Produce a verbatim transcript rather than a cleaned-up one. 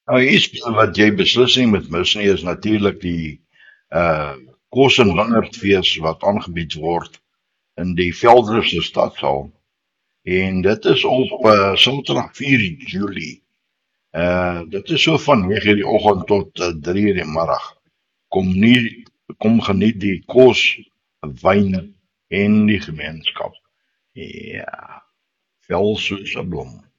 Nou, iets wat jy beslis nie moet mis nie is natuurlik die uh kos en wingerdfees wat aangebied word in die Veldrisse stadsaal. En dit is op uh, Saterdag vier Julie. Uh dit is so van nege uur die oggend tot uh, drie uur die middag. Kom nie kom geniet die kos, wyn en die gemeenskap. Ja, vel soos 'n blom.